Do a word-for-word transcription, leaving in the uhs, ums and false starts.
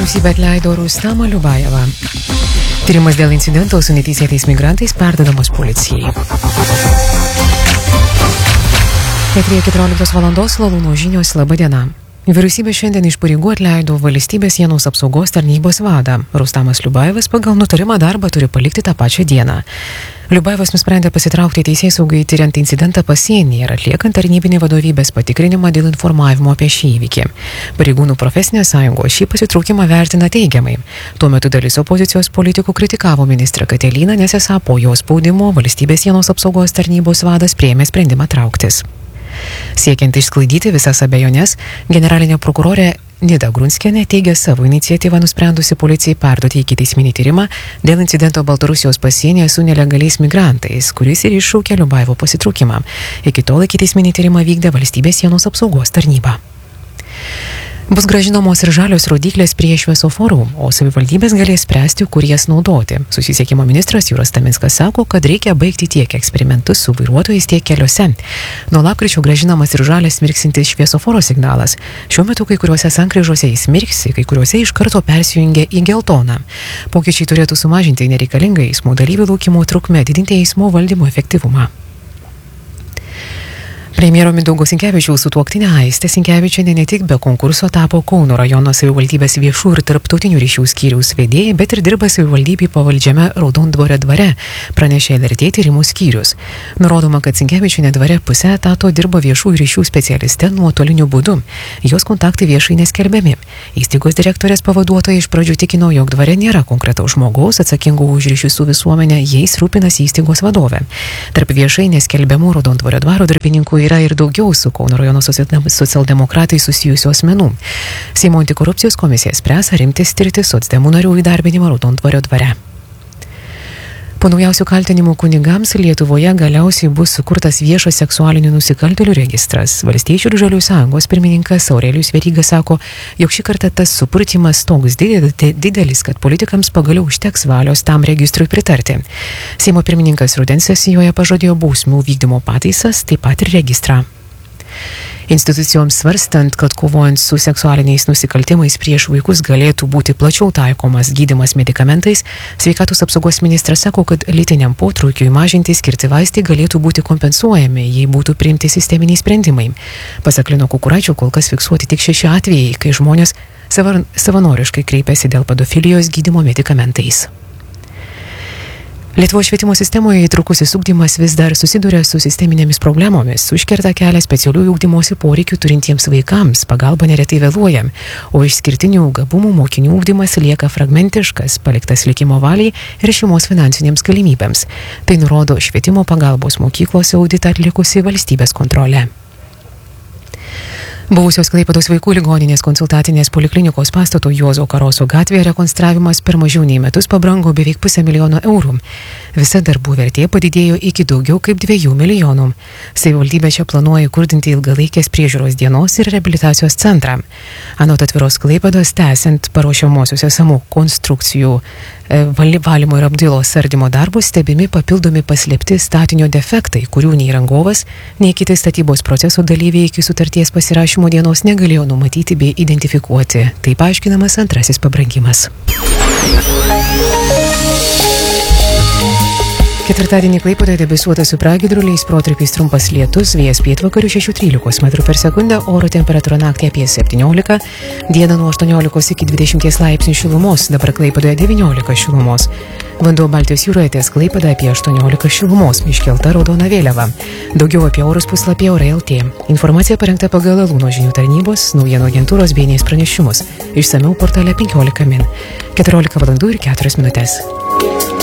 Vyriausybė atleido Rustamą Liubajevą. Tyrimas dėl incidento su neteisėtais migrantais perduodamas policijai. Eteryje keturioliktos valandos Lalūno žinios. Labą dieną. Vyriausybė šiandien iš pareigų atleido valstybės sienos apsaugos tarnybos vadą. Rustamas Liubajevas pagal nutarimą darbą turi palikti tą pačią dieną. Liubajevas nusprendė pasitraukti teisėsaugai tyriant incidentą pasienyje ir atliekant tarnybinį vadovybės patikrinimą dėl informavimo apie šį įvykį. Pareigūnų profesinės sąjungos šį pasitraukimą vertina teigiamai. Tuo metu dalis opozicijos politikų kritikavo ministrą Katelyną, nes esą po jo spaudimo valstybės sienos apsaugos tarnybos vadas priėmė sprendimą trauktis. Siekiant išsklaidyti visas abejones, generalinė prokurorė Nida Grunskienė teigia savo iniciatyvą nusprendusi policijai perduoti ikiteisminį tyrimą dėl incidento Baltarusijos pasienyje su nelegaliais migrantais, kuris ir iššaukė Liubajevo pasitraukimą. Iki tol ikiteisminį tyrimą vykdė valstybės sienos apsaugos tarnyba. Bus grąžinamos ir žalios rodyklės prie šviesoforų, o savivaldybės galės spręsti, kur jas naudoti. Susisiekimo ministras Jūras Taminskas sako, kad reikia baigti tiek eksperimentus su vairuotojais, tiek keliuose. Nuo lapkričio grąžinamas ir žalias mirksintis šviesoforo signalas. Šiuo metu kai kuriuose sankryžose jis mirksi, kai kuriuose iš karto persijungia į geltoną. Pokyčiai turėtų sumažinti nereikalingą eismo dalyvių laukimo trukmę, didinti eismo valdymo efektyvumą. Premjero Mindaugo Sinkevičiaus sutuoktinė Aistė Sinkevičienė ne tik be konkurso tapo Kauno rajono savivaldybės viešų ir tarptautinių ryšių skyriaus vedėja, bet ir dirba savivaldybei pavaldžiame Raudondvario dvare, pranešė L R T tyrimų skyrius. Nurodoma, kad Sinkevičienė dvare pusę etato dirba viešų ryšių specialiste nuotoliniu būdu. Jos kontaktai viešai neskelbiami. Įstaigos direktorės pavaduotoja iš pradžių tikino, jog dvare nėra konkretaus žmogaus atsakingo už ryšius su visuomenė, jais rūpinasi įstaigos vadovė. Tarp viešai neskelbiamų Raudondvario dvaro darbininkų yra ir daugiau su Kauno rajono socialdemokratai susijusių asmenų. Seimo antikorupcijos komisija spręs, ar imtis tirti socdemų narių įdarbinimą Raudondvario dvare. Po naujausių kaltinimų kunigams Lietuvoje galiausiai bus sukurtas viešas seksualinių nusikaltėlių registras. Valstiečių ir Žaliųjų sąjungos pirmininkas Aurelijus Veryga sako, jog šį kartą tas supurtimas toks didelis, kad politikams pagaliau užteks valios tam registrui pritarti. Seimo pirmininkas rudens sesijoje pažadėjo bausmių vykdymo pataisas, taip pat ir registrą. Institucijoms svarstant, kad kovojant su seksualiniais nusikaltimais prieš vaikus galėtų būti plačiau taikomas gydymas medikamentais, sveikatos apsaugos ministras sako, kad lytiniam potraukiui mažinti skirti vaistai galėtų būti kompensuojami, jei būtų priimti sisteminiai sprendimai. Pasak Lino Kukuraičio, kol kas fiksuoti tik šeši atvejai, kai žmonės savanoriškai kreipiasi dėl pedofilijos gydymo medikamentais. Lietuvos švietimo sistemoje įtrukusis ugdymas vis dar susiduria su sisteminėmis problemomis, užkerta kelią specialiųjų ugdymosi poreikių turintiems vaikams, pagalba neretai vėluoja, o išskirtinių gabumų mokinių ugdymas lieka fragmentiškas, paliktas likimo valiai ir šeimos finansinėms galimybėms. Tai nurodo švietimo pagalbos mokyklose auditą atlikusi valstybės kontrolė. Buvusios Klaipėdos vaikų ligoninės konsultacinės poliklinikos pastato Juozo Karoso gatvėje rekonstravimas per mažiau nei metus pabrango beveik pusę milijono eurų. Visa darbų vertė padidėjo iki daugiau kaip dviejų milijonų. Savivaldybė čia planuoja įkurdinti ilgalaikės priežiūros dienos ir reabilitacijos centrą. Anot Atviros Klaipėdos, tęsiant paruošiamosios esamų konstrukcijų valymo ir apdailos ardymo darbus, stebimi papildomi paslėpti statinio defektai, kurių nei rangovas, nei kiti statybos proceso dalyviai iki sutarties pasirašymo dienos negalėjo numatyti bei identifikuoti. Taip aiškinamas antrasis pabrangimas. Ketvirtadienį Klaipėdoje debesuota su pragiedruliais, protarpiais trumpas lietus, vėjas pietvakarių šešių trylikos metrų per sekundę, oro temperatūra naktį apie septyniolika, dieną nuo aštuoniolikos iki dvidešimties laipsnių šilumos, dabar Klaipėdoje devyniolika šilumos. Vanduo Baltijos jūroje ties Klaipėda apie aštuoniolika šilumos, iškelta raudona vėliava. Daugiau apie orus puslapyje Orai L T. Informacija parengta pagal Lalūno žinių tarnybos, naujienų agentūros B N S pranešimus. Išsamiau portale penkiolika min. keturiolika valandų ir keturios minutės.